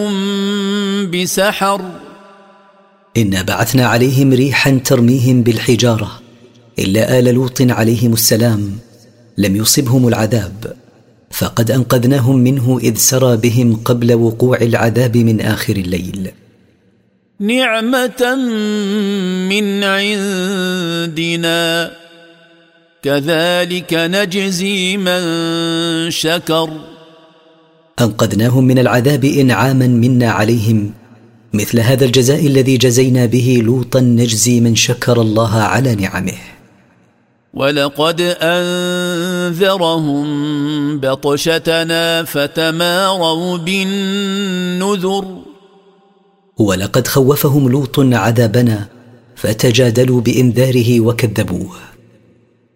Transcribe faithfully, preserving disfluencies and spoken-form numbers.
بسحر إنا بعثنا عليهم ريحا ترميهم بالحجارة إلا آل لوط عليهم السلام لم يصبهم العذاب، فقد أنقذناهم منه إذ سرى بهم قبل وقوع العذاب من آخر الليل. نعمة من عندنا كذلك نجزي من شكر. أنقذناهم من العذاب إنعاما منا عليهم، مثل هذا الجزاء الذي جزينا به لوطا نجزي من شكر الله على نعمه. ولقد أنذرهم بطشتنا فتماروا بالنذر. ولقد خوفهم لوط عذابنا فتجادلوا بإنذاره وكذبوه.